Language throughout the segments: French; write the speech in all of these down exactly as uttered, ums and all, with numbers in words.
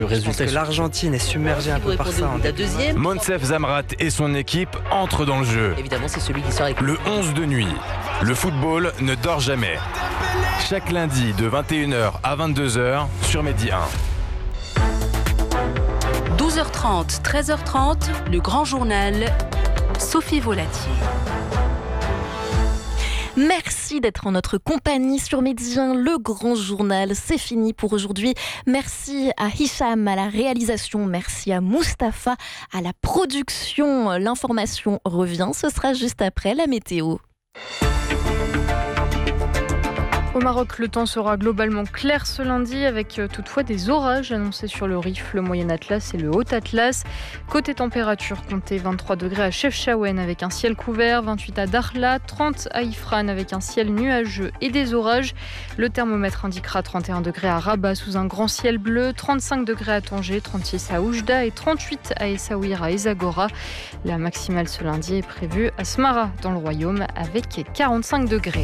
Le Je pense résultat que est l'Argentine est submergée un peu par ça. La deuxième, Monsef Zamrat et son équipe entrent dans le jeu. évidemment, c'est celui qui sort avec Le onze de nuit. Le football ne dort jamais. Chaque lundi de vingt et une heures à vingt-deux heures sur Medi un. douze heures trente, treize heures trente, le grand journal, Sophie Volatier. Merci d'être en notre compagnie sur Medi un, le grand journal. C'est fini pour aujourd'hui. Merci à Hicham à la réalisation. Merci à Mustapha à la production. L'information revient. Ce sera juste après la météo. Au Maroc, le temps sera globalement clair ce lundi avec toutefois des orages annoncés sur le Rif, le Moyen Atlas et le Haut Atlas. Côté température, comptez vingt-trois degrés à Chefchaouen avec un ciel couvert, vingt-huit à Dakhla, trente à Ifrane avec un ciel nuageux et des orages. Le thermomètre indiquera trente et un degrés à Rabat sous un grand ciel bleu, trente-cinq degrés à Tanger, trente-six à Oujda et trente-huit à Essaouira et Zagora. La maximale ce lundi est prévue à Smara dans le Royaume avec quarante-cinq degrés.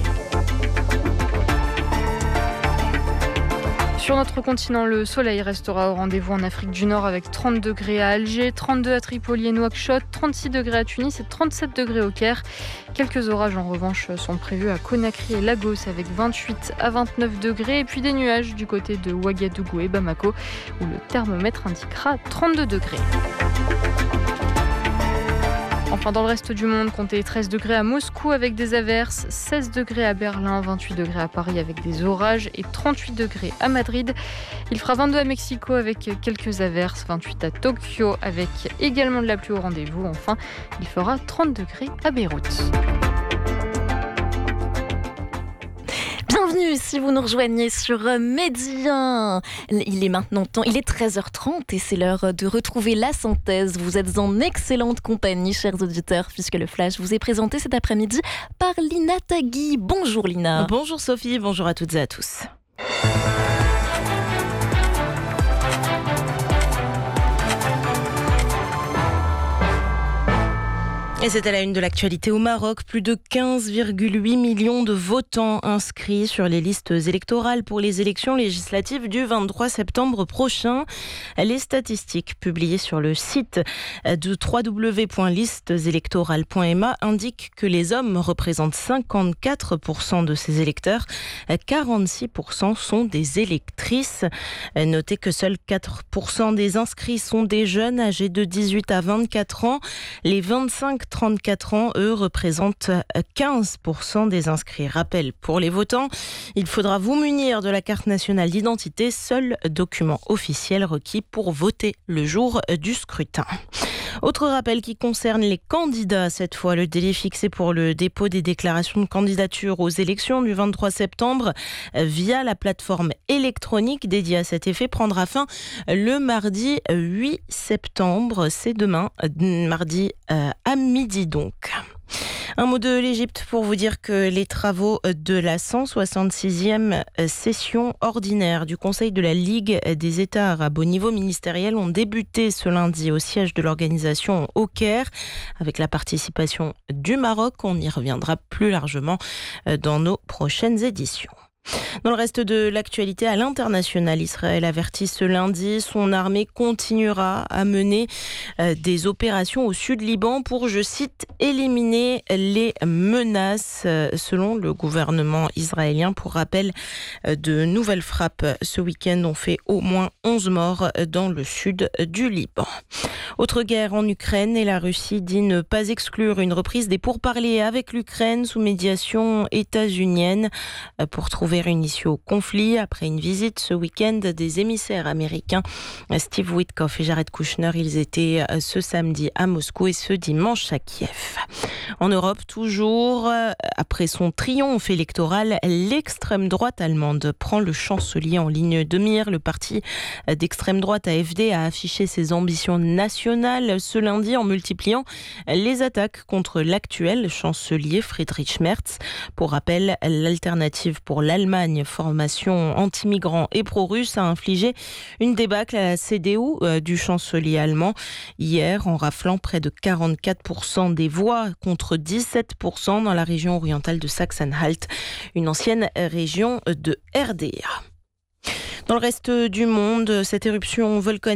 Sur notre continent, le soleil restera au rendez-vous en Afrique du Nord avec trente degrés à Alger, trente-deux à Tripoli et Nouakchott, trente-six degrés à Tunis et trente-sept degrés au Caire. Quelques orages en revanche sont prévus à Conakry et Lagos avec vingt-huit à vingt-neuf degrés et puis des nuages du côté de Ouagadougou et Bamako où le thermomètre indiquera trente-deux degrés. Enfin, dans le reste du monde, comptez treize degrés à Moscou avec des averses, seize degrés à Berlin, vingt-huit degrés à Paris avec des orages et trente-huit degrés à Madrid. Il fera vingt-deux à Mexico avec quelques averses, vingt-huit à Tokyo avec également de la pluie au rendez-vous. Enfin, il fera trente degrés à Beyrouth. Bienvenue si vous nous rejoignez sur Medi un. Il est maintenant temps, il est treize heures trente et c'est l'heure de retrouver la synthèse. Vous êtes en excellente compagnie, chers auditeurs, puisque le Flash vous est présenté cet après-midi par Lina Tagui. Bonjour Lina. Bonjour Sophie, bonjour à toutes et à tous. Et c'est à la une de l'actualité au Maroc. Plus de quinze virgule huit millions de votants inscrits sur les listes électorales pour les élections législatives du vingt-trois septembre prochain. Les statistiques publiées sur le site de w w w point listes électorales point m a indiquent que les hommes représentent cinquante-quatre pour cent de ces électeurs. quarante-six pour cent sont des électrices. Notez que seuls quatre pour cent des inscrits sont des jeunes âgés de dix-huit à vingt-quatre ans. Les vingt-cinq à trente-quatre ans, eux, représentent quinze pour cent des inscrits. Rappel pour les votants, il faudra vous munir de la carte nationale d'identité, seul document officiel requis pour voter le jour du scrutin. Autre rappel qui concerne les candidats, cette fois le délai fixé pour le dépôt des déclarations de candidature aux élections du vingt-trois septembre via la plateforme électronique dédiée à cet effet prendra fin le mardi huit septembre. C'est demain, mardi à midi donc. Un mot de l'Égypte pour vous dire que les travaux de la cent soixante-sixième session ordinaire du Conseil de la Ligue des États arabes au niveau ministériel ont débuté ce lundi au siège de l'organisation au Caire avec la participation du Maroc. On y reviendra plus largement dans nos prochaines éditions. Dans le reste de l'actualité, à l'international, Israël avertit ce lundi, son armée continuera à mener euh, des opérations au sud Liban pour, je cite, éliminer les menaces, euh, selon le gouvernement israélien. Pour rappel, euh, de nouvelles frappes ce week-end ont fait au moins onze morts dans le sud du Liban. Autre guerre en Ukraine et la Russie dit ne pas exclure une reprise des pourparlers avec l'Ukraine sous médiation états-unienne pour trouver une issue au conflit. Après une visite ce week-end des émissaires américains Steve Witkoff et Jared Kushner, ils étaient ce samedi à Moscou et ce dimanche à Kiev. En Europe, toujours, après son triomphe électoral, l'extrême droite allemande prend le chancelier en ligne de mire. Le parti d'extrême droite A F D a affiché ses ambitions nationales ce lundi en multipliant les attaques contre l'actuel chancelier Friedrich Merz. Pour rappel, l'Alternative pour l'Allemagne, formation anti-migrants et pro-russe, a infligé une débâcle à la C D U euh, du chancelier allemand hier en raflant près de quarante-quatre pour cent des voix contre dix-sept pour cent dans la région orientale de Saxe-Anhalt, une ancienne région de R D A. Dans le reste du monde, cette éruption volcanique